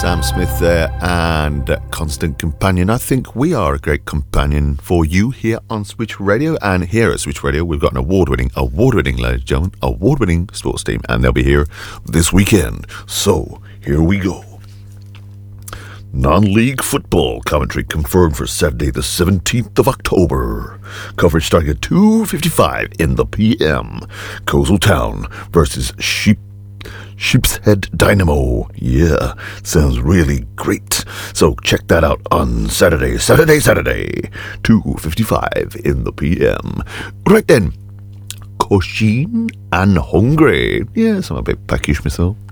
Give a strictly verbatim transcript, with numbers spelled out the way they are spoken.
Sam Smith there and uh, Constant Companion. I think we are a great companion for you here on Switch Radio. And here at Switch Radio, we've got an award-winning, award-winning, ladies and gentlemen, award-winning sports team. And they'll be here this weekend. So, here we go. Non-league football commentary confirmed for Saturday the seventeenth of October. Coverage starting at two fifty-five in the P M. Coastal Town versus Sheep Sheepshead Dynamo. Yeah, sounds really great. So check that out on Saturday, Saturday, Saturday, two fifty-five in the P M. Right then, Cochin and Hungry. Yes, I'm a bit peckish myself.